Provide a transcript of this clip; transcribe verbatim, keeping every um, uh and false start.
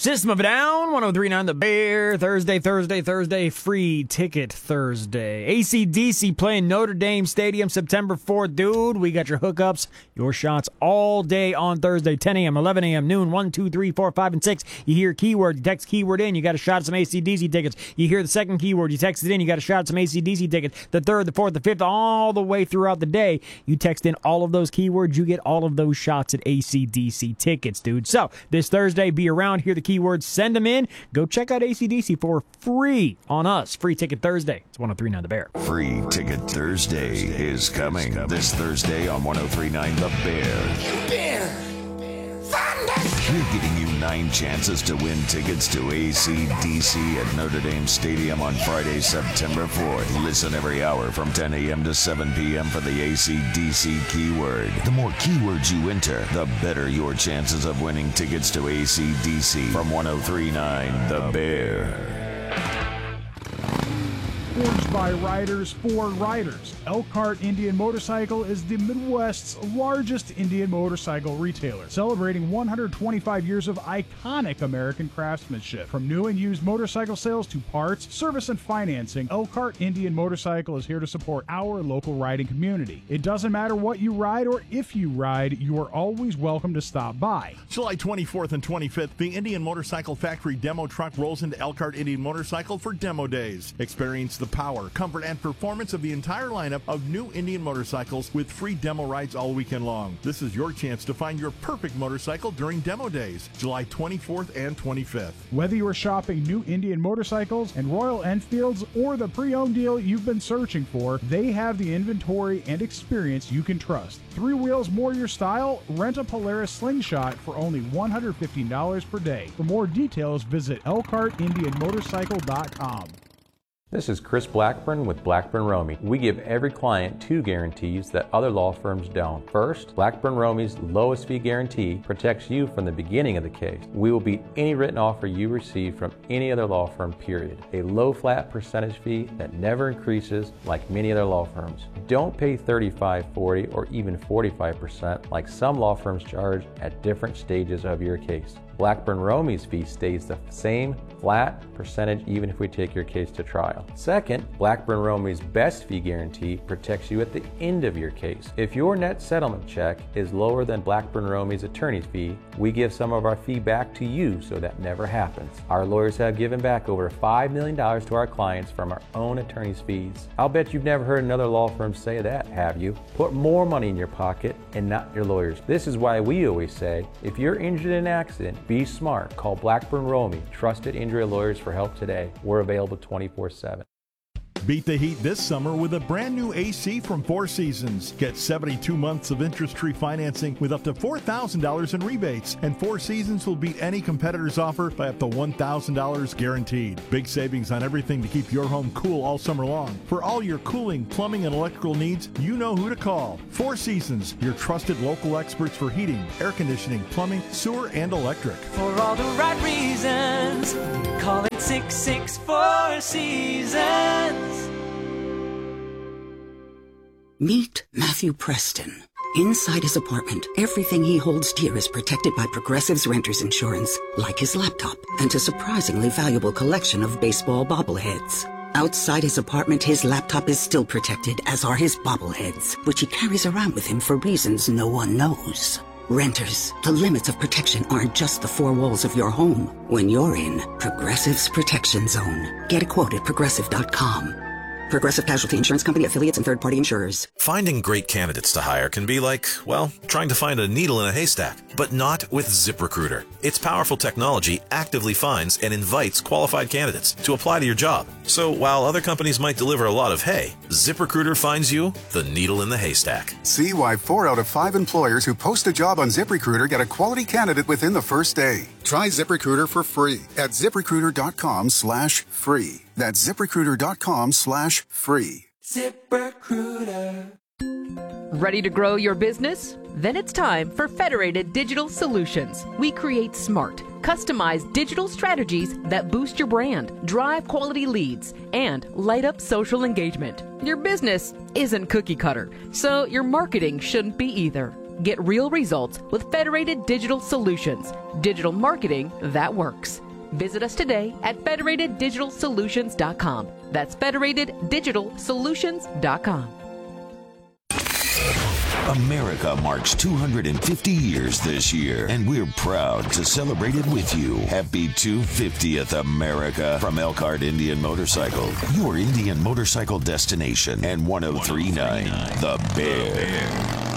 System of a Down, one oh three point nine The Bear. Thursday, Thursday, Thursday, free ticket Thursday. A C D C playing Notre Dame Stadium September fourth. Dude, we got your hookups, your shots all day on Thursday, ten a.m., eleven a.m., noon, one, two, three, four, five, and six. You hear keyword, you text keyword in, you got a shot at some A C D C tickets. You hear the second keyword, you text it in, you got a shot at some A C D C tickets. The third, the fourth, the fifth, all the way throughout the day. You text in all of those keywords, you get all of those shots at A C D C tickets, dude. So, this Thursday, be around, hear the keywords, send them in. Go check out A C D C for free on us. Free Ticket Thursday. It's one oh three point nine The Bear. Free Ticket Thursday is coming this Thursday on one oh three point nine The Bear. Bear. We're giving you nine chances to win tickets to A C D C at Notre Dame Stadium on Friday, September fourth. Listen every hour from ten a.m. to seven p.m. for the A C D C keyword. The more keywords you enter, the better your chances of winning tickets to A C D C from one oh three point nine The Bear. Forged by riders for riders, Elkhart Indian Motorcycle is the Midwest's largest Indian motorcycle retailer, celebrating one hundred twenty-five years of iconic American craftsmanship. From new and used motorcycle sales to parts, service, and financing, Elkhart Indian Motorcycle is here to support our local riding community. It doesn't matter what you ride or if you ride, you are always welcome to stop by. July twenty-fourth and twenty-fifth, the Indian Motorcycle Factory demo truck rolls into Elkhart Indian Motorcycle for demo days. Experience the power, comfort, and performance of the entire lineup of new Indian motorcycles with free demo rides all weekend long. This is your chance to find your perfect motorcycle during demo days, July twenty-fourth and twenty-fifth. Whether you are shopping new Indian motorcycles and Royal Enfields or the pre-owned deal you've been searching for, they have the inventory and experience you can trust. Three wheels more your style? Rent a Polaris Slingshot for only one hundred fifteen dollars per day. For more details, visit elkhart indian motorcycle dot com. This is Chris Blackburn with Blackburn Romey. We give every client two guarantees that other law firms don't. First, Blackburn Romey's lowest fee guarantee protects you from the beginning of the case. We will beat any written offer you receive from any other law firm, period. A low flat percentage fee that never increases like many other law firms. Don't pay thirty-five, forty, or even forty-five percent like some law firms charge at different stages of your case. Blackburn Romey's fee stays the same flat percentage even if we take your case to trial. Second, Blackburn Romey's best fee guarantee protects you at the end of your case. If your net settlement check is lower than Blackburn Romey's attorney's fee, we give some of our fee back to you so that never happens. Our lawyers have given back over five million dollars to our clients from our own attorney's fees. I'll bet you've never heard another law firm say that, have you? Put more money in your pocket and not your lawyers. This is why we always say, if you're injured in an accident, be smart. Call Blackburn Romey, trusted injury lawyers, for help today. We're available twenty-four seven. Beat the heat this summer with a brand new A C from Four Seasons. Get seventy-two months of interest-free financing with up to four thousand dollars in rebates. And Four Seasons will beat any competitor's offer by up to one thousand dollars guaranteed. Big savings on everything to keep your home cool all summer long. For all your cooling, plumbing, and electrical needs, you know who to call. Four Seasons, your trusted local experts for heating, air conditioning, plumbing, sewer, and electric. For all the right reasons, call it six six four Seasons. Meet Matthew Preston. Inside his apartment, everything he holds dear is protected by Progressive's renter's insurance, like his laptop and a surprisingly valuable collection of baseball bobbleheads. Outside his apartment, his laptop is still protected, as are his bobbleheads, which he carries around with him for reasons no one knows. Renters, the limits of protection aren't just the four walls of your home. When you're in Progressive's Protection Zone, get a quote at progressive dot com. Progressive Casualty Insurance Company, affiliates, and third-party insurers. Finding great candidates to hire can be like, well, trying to find a needle in a haystack, but not with ZipRecruiter. Its powerful technology actively finds and invites qualified candidates to apply to your job. So while other companies might deliver a lot of hay, ZipRecruiter finds you the needle in the haystack. See why four out of five employers who post a job on ZipRecruiter get a quality candidate within the first day. Try ZipRecruiter for free at ZipRecruiter.com slash free. That's ZipRecruiter.com slash free. ZipRecruiter. Ready to grow your business? Then it's time for Federated Digital Solutions. We create smart, customized digital strategies that boost your brand, drive quality leads, and light up social engagement. Your business isn't cookie cutter, so your marketing shouldn't be either. Get real results with Federated Digital Solutions. Digital marketing that works. Visit us today at federated digital solutions dot com. That's federated digital solutions dot com. America marched two hundred fifty years this year, and we're proud to celebrate it with you. Happy two hundred fiftieth America from Elkhart Indian Motorcycle, your Indian motorcycle destination, and one oh three point nine The Bear.